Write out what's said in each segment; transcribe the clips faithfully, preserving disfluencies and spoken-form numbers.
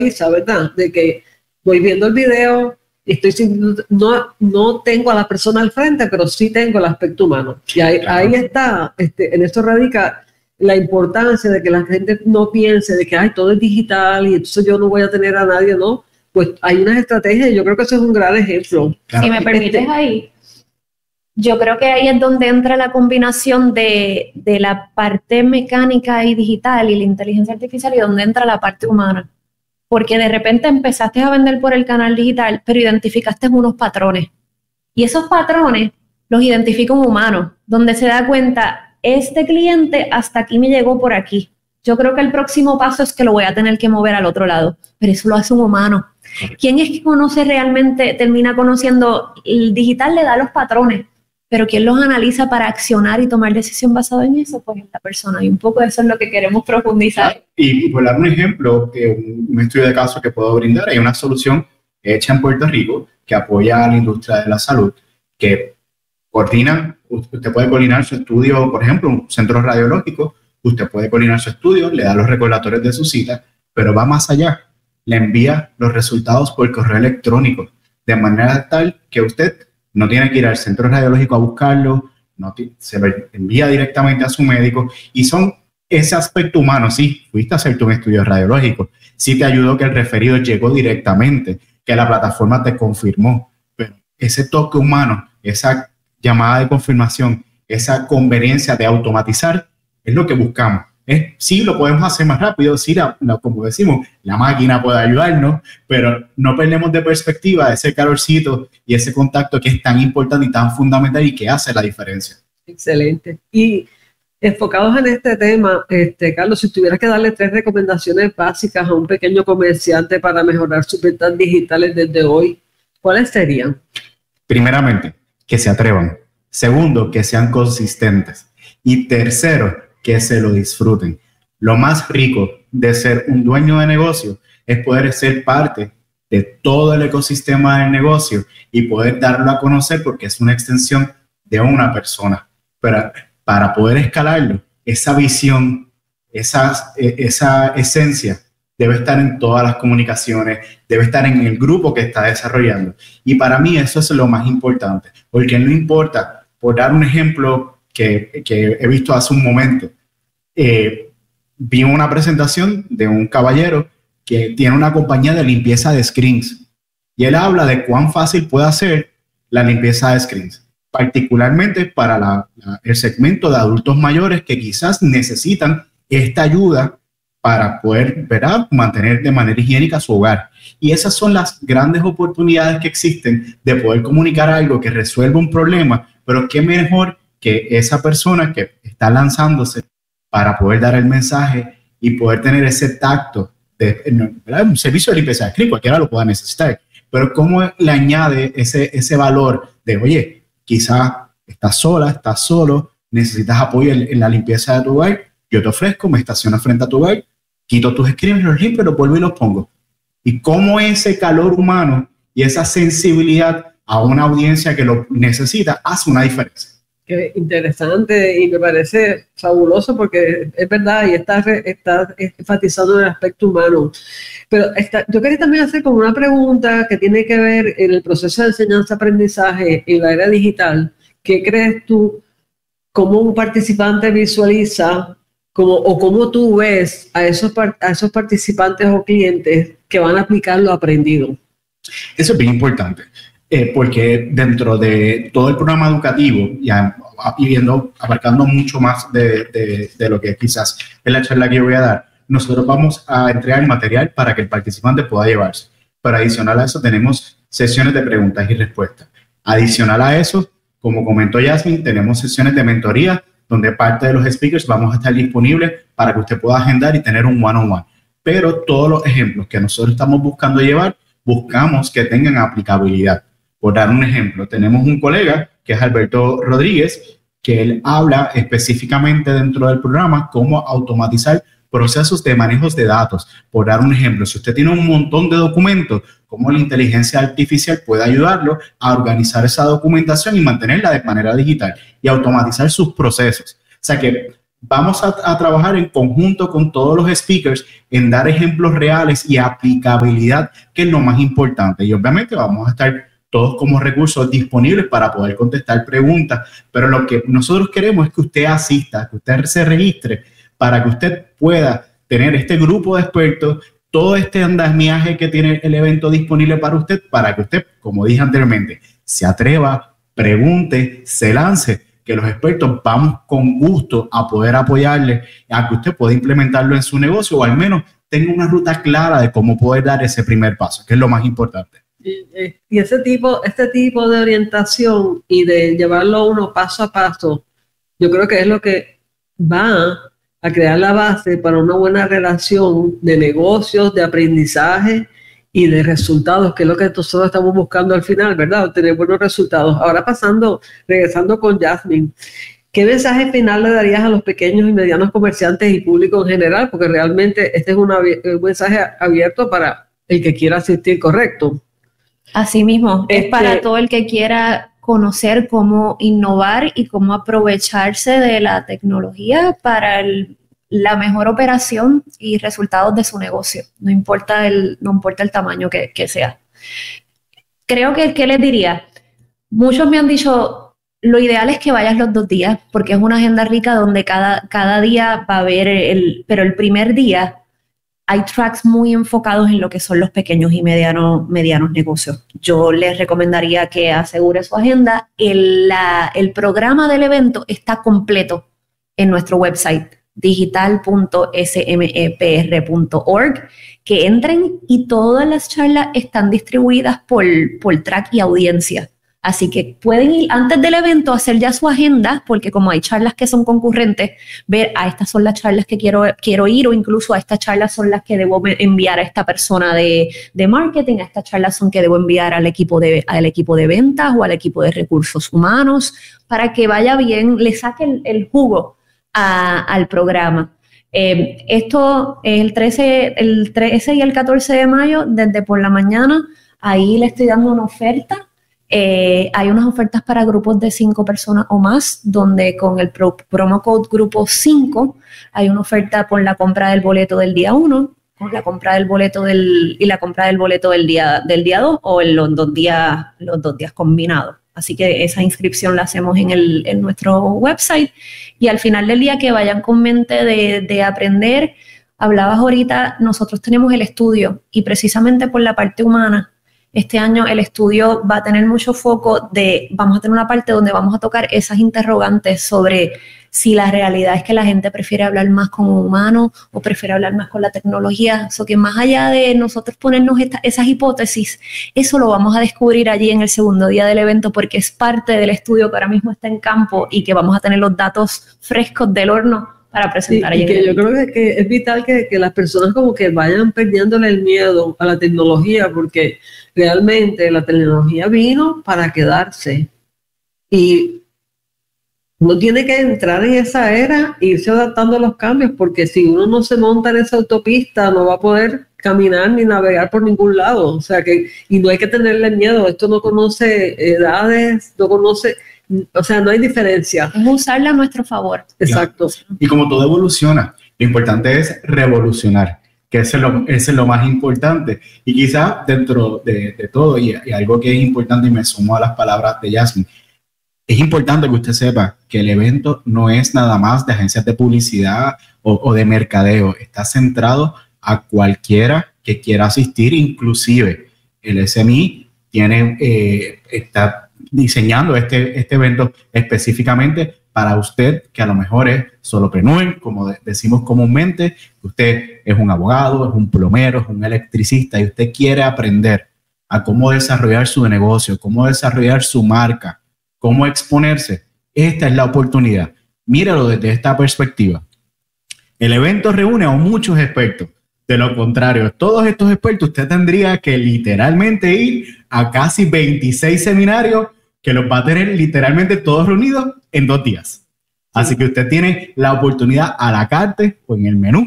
¿verdad? De que voy viendo el video, estoy sintiendo, no, no tengo a la persona al frente, pero sí tengo el aspecto humano. Y ahí, claro. ahí está, este, en esto radica la importancia de que la gente no piense de que ay, todo es digital y entonces yo no voy a tener a nadie, ¿no? Pues hay unas estrategias y yo creo que eso es un gran ejemplo. Claro. Si me permites este, ahí, yo creo que ahí es donde entra la combinación de, de la parte mecánica y digital y la inteligencia artificial y donde entra la parte humana. Porque de repente empezaste a vender por el canal digital, pero identificaste unos patrones. Y esos patrones los identifica un humano, donde se da cuenta, este cliente hasta aquí me llegó por aquí. Yo creo que el próximo paso es que lo voy a tener que mover al otro lado, pero eso lo hace un humano. ¿Quién es que conoce realmente, termina conociendo? El digital le da los patrones, pero ¿quién los analiza para accionar y tomar decisión basada en eso? Pues es la persona, y un poco eso es lo que queremos profundizar. Y por dar un ejemplo, un estudio de caso que puedo brindar, hay una solución hecha en Puerto Rico que apoya a la industria de la salud, que coordina, usted puede coordinar su estudio, por ejemplo, un centro radiológico, usted puede coordinar su estudio, le da los recordatorios de su cita, pero va más allá, le envía los resultados por correo electrónico, de manera tal que usted no tiene que ir al centro radiológico a buscarlo, no se lo envía directamente a su médico, y son ese aspecto humano. Sí, fuiste a hacerte un estudio radiológico, sí te ayudó que el referido llegó directamente, que la plataforma te confirmó, pero ese toque humano, esa llamada de confirmación, esa conveniencia de automatizar, es lo que buscamos. ¿Eh? Sí, lo podemos hacer más rápido, sí, la, la, como decimos, la máquina puede ayudarnos, pero no perdemos de perspectiva ese calorcito y ese contacto que es tan importante y tan fundamental y que hace la diferencia. Excelente. Y enfocados en este tema, este, Carlos, si tuvieras que darle tres recomendaciones básicas a un pequeño comerciante para mejorar sus ventas digitales desde hoy, ¿cuáles serían? Primeramente, que se atrevan. Segundo, que sean consistentes. Y tercero, que se lo disfruten. Lo más rico de ser un dueño de negocio es poder ser parte de todo el ecosistema del negocio y poder darlo a conocer porque es una extensión de una persona. Pero para poder escalarlo, esa visión, esa, esa esencia debe estar en todas las comunicaciones, debe estar en el grupo que está desarrollando. Y para mí eso es lo más importante, porque no importa, por dar un ejemplo que, que he visto hace un momento, eh, vi una presentación de un caballero que tiene una compañía de limpieza de screens y él habla de cuán fácil puede ser la limpieza de screens, particularmente para la, la, el segmento de adultos mayores que quizás necesitan esta ayuda para poder, ¿verdad?, mantener de manera higiénica su hogar. Y esas son las grandes oportunidades que existen de poder comunicar algo que resuelva un problema, pero qué mejor que esa persona que está lanzándose para poder dar el mensaje y poder tener ese tacto de, ¿verdad?, un servicio de limpieza de screen, cualquiera lo pueda necesitar, pero cómo le añade ese, ese valor de, oye, quizás estás sola, estás solo, necesitas apoyo en, en la limpieza de tu hogar, yo te ofrezco, me estaciono frente a tu hogar, quito tus screens, los limpio, los vuelvo y los pongo. Y cómo ese calor humano y esa sensibilidad a una audiencia que lo necesita hace una diferencia. Qué interesante y me parece fabuloso porque es verdad y está, está enfatizando el aspecto humano. Pero está, yo quería también hacer como una pregunta que tiene que ver en el proceso de enseñanza-aprendizaje en la era digital. ¿Qué crees tú, cómo un participante visualiza como, o cómo tú ves a esos, a esos participantes o clientes que van a aplicar lo aprendido? Eso es bien importante. Eh, porque dentro de todo el programa educativo, ya viendo, abarcando mucho más de, de, de lo que quizás es la charla que yo voy a dar, nosotros vamos a entregar material para que el participante pueda llevarse. Pero adicional a eso tenemos sesiones de preguntas y respuestas. Adicional a eso, como comentó Yasmin, tenemos sesiones de mentoría donde parte de los speakers vamos a estar disponibles para que usted pueda agendar y tener un one-on-one. Pero todos los ejemplos que nosotros estamos buscando llevar, buscamos que tengan aplicabilidad. Por dar un ejemplo, tenemos un colega que es Alberto Rodríguez, que él habla específicamente dentro del programa cómo automatizar procesos de manejos de datos. Por dar un ejemplo, si usted tiene un montón de documentos, cómo la inteligencia artificial puede ayudarlo a organizar esa documentación y mantenerla de manera digital y automatizar sus procesos. O sea que vamos a, a trabajar en conjunto con todos los speakers en dar ejemplos reales y aplicabilidad, que es lo más importante. Y obviamente vamos a estar todos como recursos disponibles para poder contestar preguntas, pero lo que nosotros queremos es que usted asista, que usted se registre para que usted pueda tener este grupo de expertos, todo este andamiaje que tiene el evento disponible para usted, para que usted, como dije anteriormente, se atreva, pregunte, se lance, que los expertos vamos con gusto a poder apoyarle a que usted pueda implementarlo en su negocio o al menos tenga una ruta clara de cómo poder dar ese primer paso, que es lo más importante. Y, y ese tipo, este tipo de orientación y de llevarlo a uno paso a paso, yo creo que es lo que va a crear la base para una buena relación de negocios, de aprendizaje y de resultados, que es lo que nosotros estamos buscando al final, ¿verdad? Obtener buenos resultados. Ahora pasando, regresando con Jasmine, ¿qué mensaje final le darías a los pequeños y medianos comerciantes y público en general? Porque realmente este es una, un mensaje abierto para el que quiera asistir, ¿correcto? Así mismo, Este, es para todo el que quiera conocer cómo innovar y cómo aprovecharse de la tecnología para el, la mejor operación y resultados de su negocio, no importa el, no importa el tamaño que, que sea. Creo que, ¿qué les diría? Muchos me han dicho, lo ideal es que vayas los dos días, porque es una agenda rica donde cada, cada día va a haber, el, pero el primer día hay tracks muy enfocados en lo que son los pequeños y medianos, medianos negocios. Yo les recomendaría que asegure su agenda. El, la, el programa del evento está completo en nuestro website, digital punto smepr punto org, que entren y todas las charlas están distribuidas por, por track y audiencia. Así que pueden ir antes del evento a hacer ya su agenda, porque como hay charlas que son concurrentes, ver a estas son las charlas que quiero, quiero ir, o incluso a estas charlas son las que debo enviar a esta persona de, de marketing, a estas charlas son que debo enviar al equipo de, al equipo de ventas o al equipo de recursos humanos, para que vaya bien, le saque el, el jugo a, al programa. Eh, esto es el trece, el trece y el catorce de mayo, desde por la mañana, ahí le estoy dando una oferta. Eh, hay unas ofertas para grupos de cinco personas o más, donde con el pro, promo code grupo cinco hay una oferta por la compra del boleto del día uno, con la compra del boleto del, y la compra del boleto del día del día dos o en los dos días, los dos días combinados. Así que esa inscripción la hacemos en, el, en nuestro website, y al final del día que vayan con mente de, de aprender. Hablabas ahorita, nosotros tenemos el estudio y precisamente por la parte humana, este año el estudio va a tener mucho foco de, vamos a tener una parte donde vamos a tocar esas interrogantes sobre si la realidad es que la gente prefiere hablar más con un humano o prefiere hablar más con la tecnología. So que más allá de nosotros ponernos esta, esas hipótesis, eso lo vamos a descubrir allí en el segundo día del evento, porque es parte del estudio que ahora mismo está en campo y que vamos a tener los datos frescos del horno para presentar. Sí, y que yo creo que, que es vital que, que las personas como que vayan perdiéndole el miedo a la tecnología, porque realmente la tecnología vino para quedarse y uno tiene que entrar en esa era e irse adaptando a los cambios, porque si uno no se monta en esa autopista no va a poder caminar ni navegar por ningún lado. O sea que, y no hay que tenerle miedo, esto no conoce edades, no conoce... O sea, no hay diferencia. Es usarla a nuestro favor. Exacto. Y como todo evoluciona, lo importante es revolucionar, que eso es lo, eso es lo más importante. Y quizás dentro de, de todo, y, y algo que es importante, y me sumo a las palabras de Jasmine, es importante que usted sepa que el evento no es nada más de agencias de publicidad o, o de mercadeo. Está centrado a cualquiera que quiera asistir, inclusive el S M I tiene, eh, está diseñando este, este evento específicamente para usted, que a lo mejor es solopreneur, como de, decimos comúnmente. Usted es un abogado, es un plomero, es un electricista y usted quiere aprender a cómo desarrollar su negocio, cómo desarrollar su marca, cómo exponerse. Esta es la oportunidad. Míralo desde esta perspectiva. El evento reúne a muchos expertos. De lo contrario, todos estos expertos, usted tendría que literalmente ir a casi veintiséis seminarios que los va a tener literalmente todos reunidos en dos días. Así que usted tiene la oportunidad a la carte o en el menú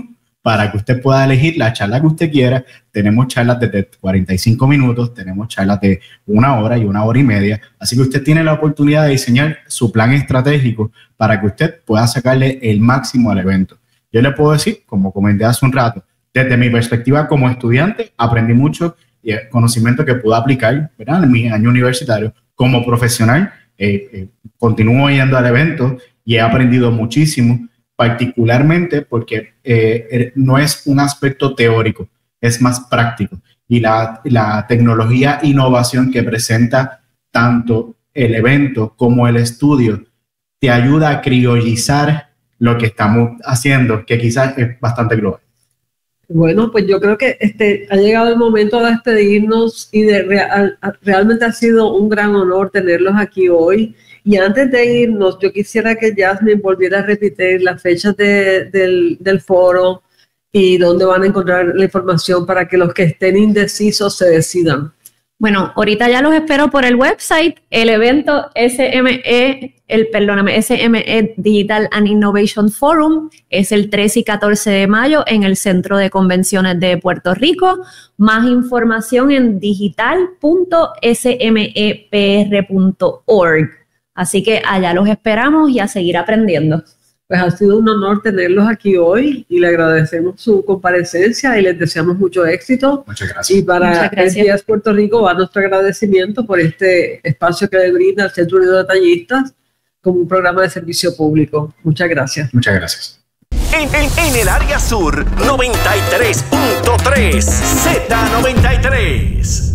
para que usted pueda elegir la charla que usted quiera. Tenemos charlas de cuarenta y cinco minutos, tenemos charlas de una hora y una hora y media. Así que usted tiene la oportunidad de diseñar su plan estratégico para que usted pueda sacarle el máximo al evento. Yo le puedo decir, como comenté hace un rato, desde mi perspectiva como estudiante, aprendí mucho conocimiento que pude aplicar, ¿verdad?, en mi año universitario. Como profesional, eh, eh, continúo yendo al evento y he aprendido muchísimo, particularmente porque eh, no es un aspecto teórico, es más práctico. Y la, la tecnología e innovación que presenta tanto el evento como el estudio te ayuda a criollizar lo que estamos haciendo, que quizás es bastante global. Bueno, pues yo creo que este, ha llegado el momento de despedirnos y de real, realmente ha sido un gran honor tenerlos aquí hoy. Y antes de irnos, yo quisiera que Jasmine volviera a repetir las fechas de, del, del foro y dónde van a encontrar la información para que los que estén indecisos se decidan. Bueno, ahorita ya los espero por el website. El evento S M E, el, perdóname, S M E Digital and Innovation Forum es el trece y catorce de mayo en el Centro de Convenciones de Puerto Rico. Más información en digital punto s m e p r punto org. Así que allá los esperamos y a seguir aprendiendo. Pues ha sido un honor tenerlos aquí hoy y le agradecemos su comparecencia y les deseamos mucho éxito. Muchas gracias. Y para F D S Puerto Rico va nuestro agradecimiento por este espacio que le brinda el Centro Unido de Detallistas como un programa de servicio público. Muchas gracias. Muchas gracias. En, en, en el área sur, noventa y tres punto tres, Z noventa y tres.